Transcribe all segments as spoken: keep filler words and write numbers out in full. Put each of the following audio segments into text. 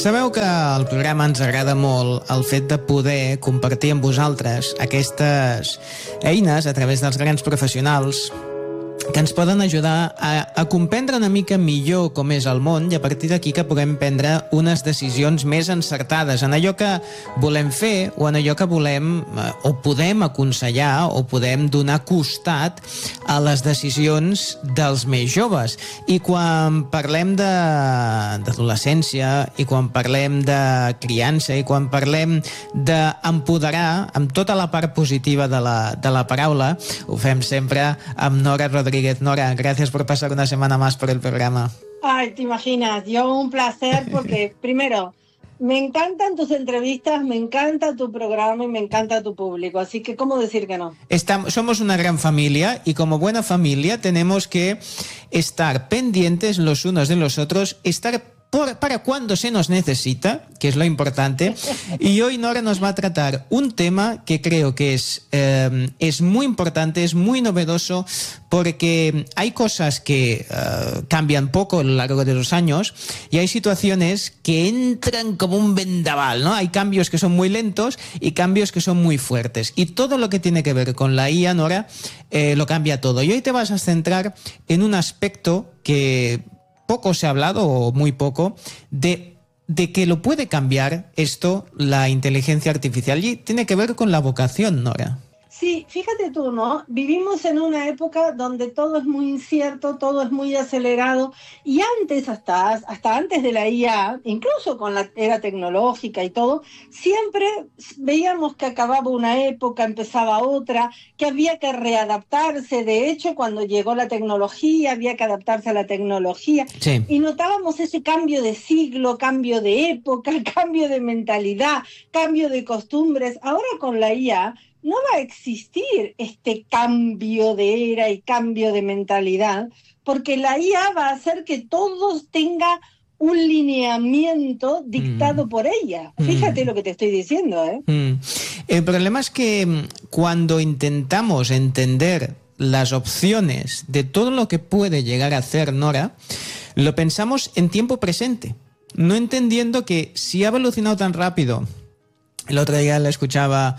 Sabeu que al programa ens agrada molt el fet de poder compartir amb vosaltres aquestes eines a través dels grans professionals que ens poden ajudar a, a comprendre una mica millor com és el món i a partir d'aquí que puguem prendre unes decisions més encertades en allò que volem fer o en allò que volem o podem aconsellar o podem donar costat a les decisions dels més joves. I quan parlem de, d'adolescència i quan parlem de criança i quan parlem d'empoderar amb tota la part positiva de la, de la paraula, ho fem sempre amb Nora Rodríguez. Nora, gracias por pasar una semana más por el programa. Ay, te imaginas, yo un placer porque, primero, me encantan tus entrevistas, me encanta tu programa y me encanta tu público, así que ¿cómo decir que no? Estamos, somos una gran familia y como buena familia tenemos que estar pendientes los unos de los otros, estar por, para cuando se nos necesita, que es lo importante. Y hoy Nora nos va a tratar un tema que creo que es, eh, es muy importante, es muy novedoso, porque hay cosas que uh, cambian poco a lo largo de los años y hay situaciones que entran como un vendaval, ¿no? Hay cambios que son muy lentos y cambios que son muy fuertes. Y todo lo que tiene que ver con la I A, Nora, eh, lo cambia todo. Y hoy te vas a centrar en un aspecto que poco se ha hablado, o muy poco, de, de que lo puede cambiar esto, la inteligencia artificial. Y tiene que ver con la vocación, Nora. Sí, fíjate tú, ¿no? Vivimos en una época donde todo es muy incierto, todo es muy acelerado, y antes, hasta, hasta antes de la I A, incluso con la era tecnológica y todo, siempre veíamos que acababa una época, empezaba otra, que había que readaptarse. De hecho, cuando llegó la tecnología, había que adaptarse a la tecnología. Sí. Y notábamos ese cambio de siglo, cambio de época, cambio de mentalidad, cambio de costumbres. Ahora con la I A, no va a existir este cambio de era y cambio de mentalidad, porque la I A va a hacer que todos tengan un lineamiento dictado mm. por ella. Fíjate mm. lo que te estoy diciendo, ¿eh? Mm. El problema es que cuando intentamos entender las opciones de todo lo que puede llegar a hacer Nora, lo pensamos en tiempo presente, no entendiendo que si ha evolucionado tan rápido. El otro día le escuchaba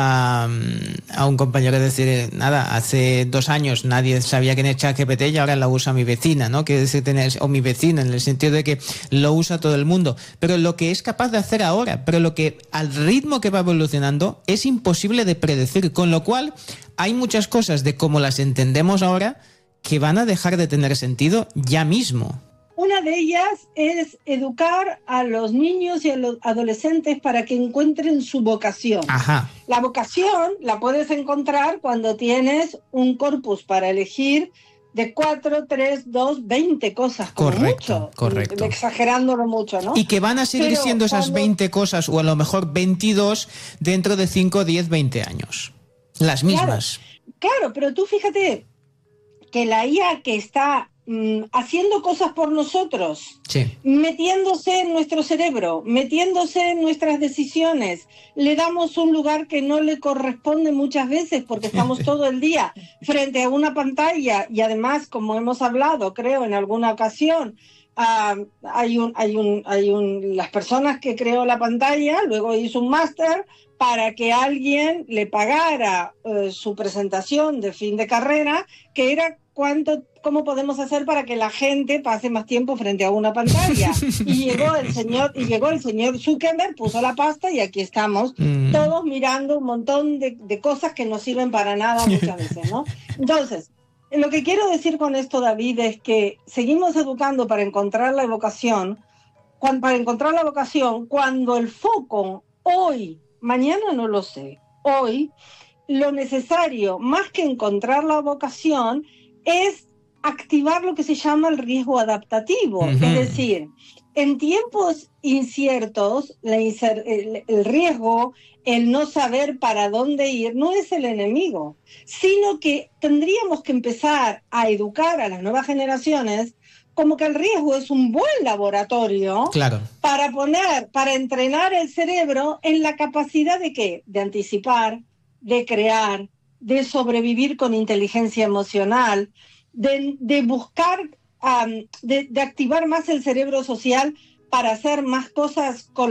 a, a un compañero decir, nada, hace dos años nadie sabía quién es ChatGPT y ahora la usa mi vecina, ¿no? Quiere decir, tener, o mi vecino, en el sentido de que lo usa todo el mundo. Pero lo que es capaz de hacer ahora, pero lo que al ritmo que va evolucionando es imposible de predecir, con lo cual hay muchas cosas de cómo las entendemos ahora que van a dejar de tener sentido ya mismo. Una de ellas es educar a los niños y a los adolescentes para que encuentren su vocación. Ajá. La vocación la puedes encontrar cuando tienes un corpus para elegir de cuatro, tres, dos, veinte cosas, como correcto, mucho. Correcto, exagerándolo mucho, ¿no? Y que van a seguir Pero siendo esas cuando... veinte cosas, o a lo mejor veintidós, dentro de cinco, diez, veinte años. Las mismas. Claro, claro, pero tú fíjate que la I A que está haciendo cosas por nosotros, sí. metiéndose en nuestro cerebro, metiéndose en nuestras decisiones, le damos un lugar que no le corresponde muchas veces porque estamos todo el día frente a una pantalla y además, como hemos hablado, creo, en alguna ocasión, uh, hay un, hay un, hay un, las personas que creó la pantalla, luego hizo un máster para que alguien le pagara uh, su presentación de fin de carrera, que era cuánto, cómo podemos hacer para que la gente pase más tiempo frente a una pantalla. Y llegó el señor, y llegó el señor Zuckerberg, puso la pasta y aquí estamos, mm. todos mirando un montón de, de cosas que no sirven para nada muchas veces, ¿no? Entonces, lo que quiero decir con esto, David, es que seguimos educando para encontrar la vocación, cuando, para encontrar la vocación, cuando el foco hoy, mañana no lo sé, hoy, lo necesario, más que encontrar la vocación, es activar lo que se llama el riesgo adaptativo. Uh-huh. Es decir, en tiempos inciertos, la incer- el, el riesgo, el no saber para dónde ir, no es el enemigo, sino que tendríamos que empezar a educar a las nuevas generaciones como que el riesgo es un buen laboratorio, claro, para poner, para entrenar el cerebro en la capacidad de ¿qué? De anticipar, de crear, de sobrevivir con inteligencia emocional, de, de buscar, um, de, de activar más el cerebro social para hacer más cosas con